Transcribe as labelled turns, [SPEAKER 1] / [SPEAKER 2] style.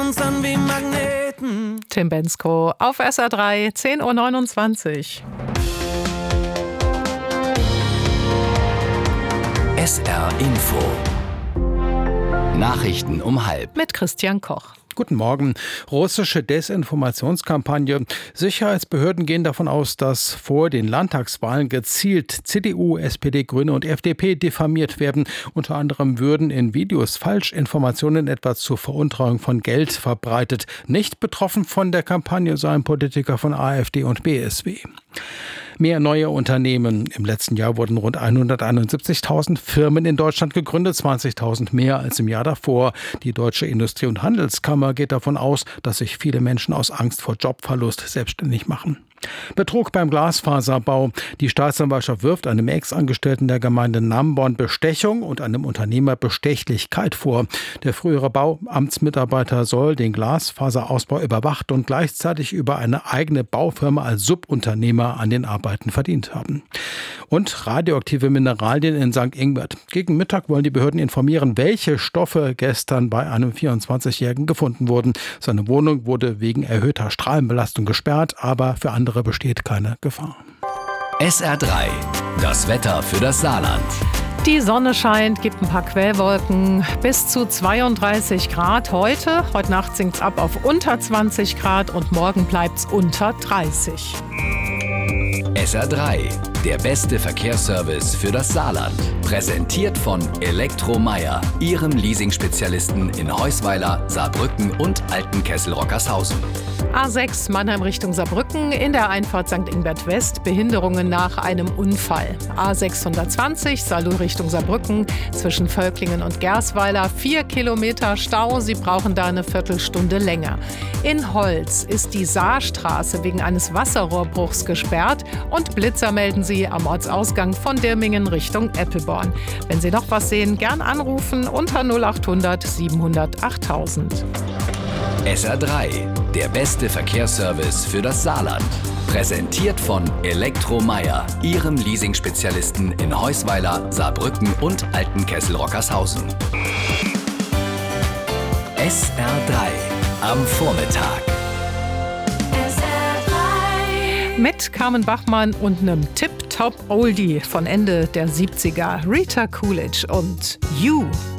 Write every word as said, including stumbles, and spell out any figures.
[SPEAKER 1] uns an wie Magneten.
[SPEAKER 2] Tim Bensko auf S R drei, zehn Uhr neunundzwanzig.
[SPEAKER 3] S R Info. Nachrichten um halb.
[SPEAKER 2] Mit Christian Koch.
[SPEAKER 4] Guten Morgen. Russische Desinformationskampagne. Sicherheitsbehörden gehen davon aus, dass vor den Landtagswahlen gezielt C D U, S P D, Grüne und F D P diffamiert werden. Unter anderem würden in Videos Falschinformationen etwa zur Veruntreuung von Geld verbreitet. Nicht betroffen von der Kampagne seien Politiker von AfD und B S W. Mehr neue Unternehmen. Im letzten Jahr wurden rund hunderteinundsiebzigtausend Firmen in Deutschland gegründet, zwanzigtausend mehr als im Jahr davor. Die Deutsche Industrie- und Handelskammer geht davon aus, dass sich viele Menschen aus Angst vor Jobverlust selbstständig machen. Betrug beim Glasfaserbau. Die Staatsanwaltschaft wirft einem Ex-Angestellten der Gemeinde Namborn Bestechung und einem Unternehmer Bestechlichkeit vor. Der frühere Bauamtsmitarbeiter soll den Glasfaserausbau überwacht und gleichzeitig über eine eigene Baufirma als Subunternehmer an den Arbeiten verdient haben. Und radioaktive Mineralien in Sankt Ingbert. Gegen Mittag wollen die Behörden informieren, welche Stoffe gestern bei einem vierundzwanzigjährigen gefunden wurden. Seine Wohnung wurde wegen erhöhter Strahlenbelastung gesperrt, aber für andere besteht keine Gefahr.
[SPEAKER 3] S R drei. Das Wetter für das Saarland.
[SPEAKER 2] Die Sonne scheint, gibt ein paar Quellwolken, bis zu zweiunddreißig Grad heute. Heute Nacht sinkt es ab auf unter zwanzig Grad und morgen bleibt es unter dreißig.
[SPEAKER 3] S R drei. Der beste Verkehrsservice für das Saarland. Präsentiert von Elektromeier, Ihrem Leasing-Spezialisten in Heusweiler, Saarbrücken und Altenkessel-Rockershausen.
[SPEAKER 2] A sechs Mannheim Richtung Saarbrücken, in der Einfahrt Sankt Ingbert West, Behinderungen nach einem Unfall. A sechshundertzwanzig Saarlouis Richtung Saarbrücken, zwischen Völklingen und Gersweiler, vier Kilometer Stau, Sie brauchen da eine Viertelstunde länger. In Holz ist die Saarstraße wegen eines Wasserrohrbruchs gesperrt und Blitzer melden Sie am Ortsausgang von Dirmingen Richtung Eppelborn. Wenn Sie noch was sehen, gern anrufen unter null achthundert siebenhundert achttausend.
[SPEAKER 3] S R drei. Der beste Verkehrsservice für das Saarland. Präsentiert von Elektromeier, Ihrem Leasing-Spezialisten in Heusweiler, Saarbrücken und Altenkessel-Rockershausen. S R drei. Am Vormittag.
[SPEAKER 2] Mit Carmen Bachmann und einem Tip-Top-Oldie von Ende der siebziger. Rita Coolidge und You.